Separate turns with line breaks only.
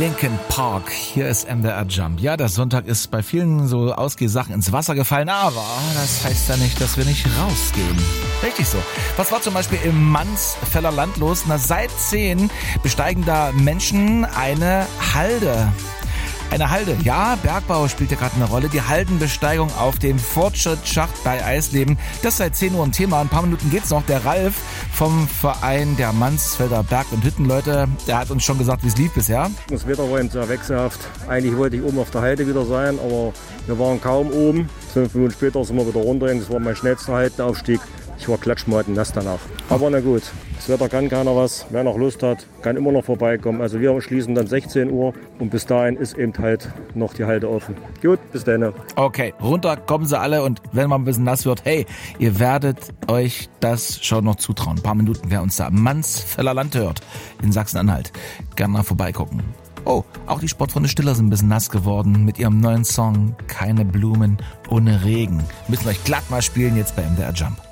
Linkin Park, hier ist MDR Jump. Ja, der Sonntag ist bei vielen so Ausgehsachen ins Wasser gefallen, aber das heißt ja nicht, dass wir nicht rausgehen. Richtig so. Was war zum Beispiel im Mansfelder Land los? Seit 10 besteigen da Menschen eine Halde. Eine Halde, ja, Bergbau spielt ja gerade eine Rolle. Die Haldenbesteigung auf dem Fortschrittsschacht bei Eisleben, das ist seit 10 Uhr ein Thema. Ein paar Minuten geht's noch. Der Ralf vom Verein der Mansfelder Berg- und Hüttenleute, der hat uns schon gesagt, wie es lief bisher.
Das Wetter war eben sehr wechselhaft. Eigentlich wollte ich oben auf der Halde wieder sein, aber wir waren kaum oben. 5 Minuten später sind wir wieder runter. Das war mein schnellster Haldenaufstieg. Ich war klatschmatennass danach. Aber na gut, das Wetter kann keiner was. Wer noch Lust hat, kann immer noch vorbeikommen. Also wir schließen dann 16 Uhr und bis dahin ist eben halt noch die Halde offen. Gut, bis dann.
Okay, runter kommen sie alle und wenn man ein bisschen nass wird, hey, ihr werdet euch das schon noch zutrauen. Ein paar Minuten, wer uns da am Mansfelder Land hört, in Sachsen-Anhalt, gerne mal vorbeigucken. Oh, auch die Sportfreunde Stiller sind ein bisschen nass geworden mit ihrem neuen Song Keine Blumen ohne Regen. Müssen wir euch glatt mal spielen jetzt bei MDR Jump.